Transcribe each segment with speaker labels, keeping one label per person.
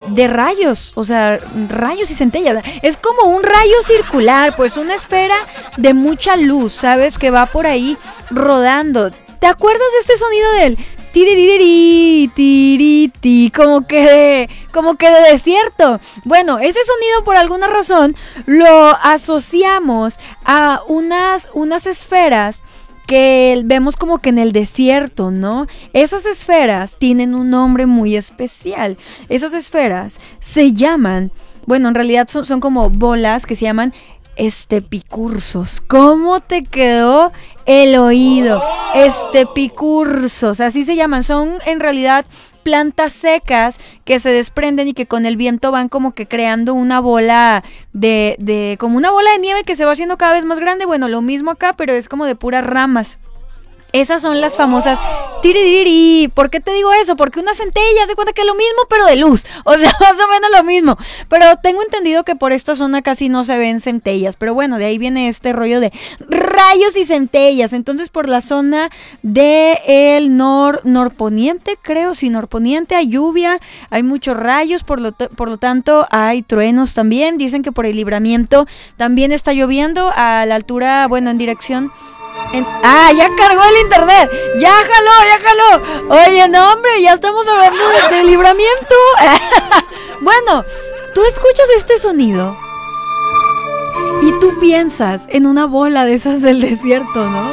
Speaker 1: de rayos, o sea, rayos y centellas. Es como un rayo circular, pues una esfera de mucha luz, ¿sabes? Que va por ahí rodando. ¿Te acuerdas de este sonido del tiririri, tiriti, como que de desierto? Bueno, ese sonido por alguna razón lo asociamos a unas esferas que vemos como que en el desierto, ¿no? Esas esferas tienen un nombre muy especial. Esas esferas se llaman, bueno, en realidad son como bolas que se llaman estepicursos. ¿Cómo te quedó el oído? Estepicursos, así se llaman. Son en realidad plantas secas que se desprenden y que con el viento van como que creando una bola como una bola de nieve que se va haciendo cada vez más grande. Bueno, lo mismo acá, pero es como de puras ramas. Esas son las famosas tiririri. ¿Por qué te digo eso? Porque una centella se cuenta que es lo mismo, pero de luz. O sea, más o menos lo mismo. Pero tengo entendido que por esta zona casi no se ven centellas. Pero bueno, de ahí viene este rollo de rayos y centellas. Entonces, por la zona del norponiente, creo, sí, norponiente, hay lluvia, hay muchos rayos, por lo tanto, hay truenos también. Dicen que por el Libramiento también está lloviendo a la altura, bueno, en dirección... ya cargó el internet. Ya jaló. Oye, no, hombre, ya estamos hablando de Libramiento. Bueno, tú escuchas este sonido y tú piensas en una bola de esas del desierto, ¿no?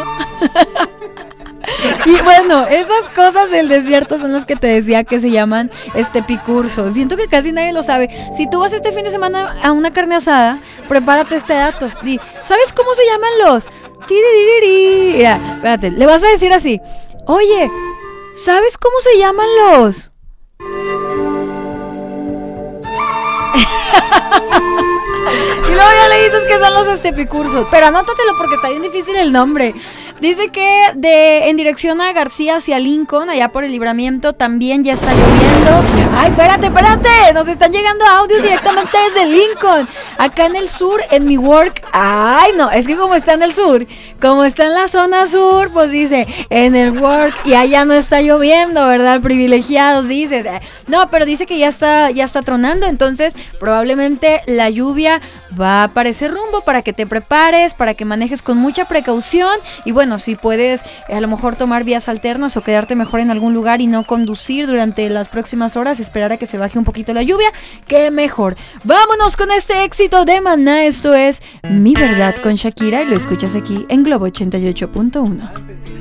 Speaker 1: Y bueno, esas cosas del desierto son las que te decía que se llaman estepicursos. Siento que casi nadie lo sabe. Si tú vas este fin de semana a una carne asada, prepárate este dato. ¿Sabes cómo se llaman los? Mira, espérate, le vas a decir así: oye, ¿sabes cómo se llaman los? Y luego ya le dices que son los estepicursos. Pero anótatelo porque está bien difícil el nombre. Dice que en dirección a García hacia Lincoln, allá por el Libramiento, también ya está lloviendo. Ay, espérate, nos están llegando audios directamente desde Lincoln. Acá en el sur, en mi work. Ay, no, es que como está en el sur, como está en la zona sur, pues dice, en el work, y allá no está lloviendo, ¿verdad? Privilegiados, dices. No, pero dice que ya está tronando, entonces probablemente la lluvia va a aparecer rumbo para que te prepares, para que manejes con mucha precaución. Y bueno, si puedes a lo mejor tomar vías alternas o quedarte mejor en algún lugar y no conducir durante las próximas horas, esperar a que se baje un poquito la lluvia, qué mejor. Vámonos con este éxito de Maná. Esto es Mi Verdad con Shakira y lo escuchas aquí en Globo 88.1.